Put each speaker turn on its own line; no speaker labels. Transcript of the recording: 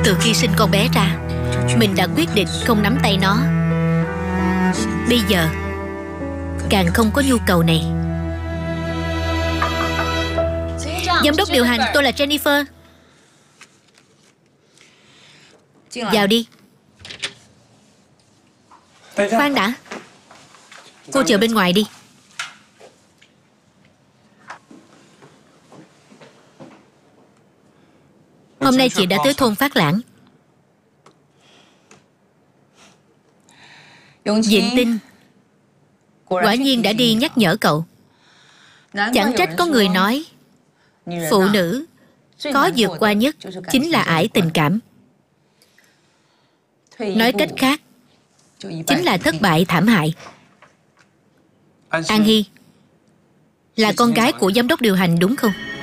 Từ khi sinh con bé ra, mình đã quyết định không nắm tay nó. Bây giờ càng không có nhu cầu này. Giám đốc điều hành, tôi là Jennifer. Vào đi. Khoan đã. Cô chờ bên ngoài đi. Hôm nay chị đã tới thôn Phát Lãng. Diện Tinh quả nhiên đã đi nhắc nhở cậu. Chẳng trách có người nói phụ nữ khó vượt qua nhất chính là ải tình cảm. Nói cách khác, chính là thất bại thảm hại. An Hy là con gái của giám đốc điều hành đúng không?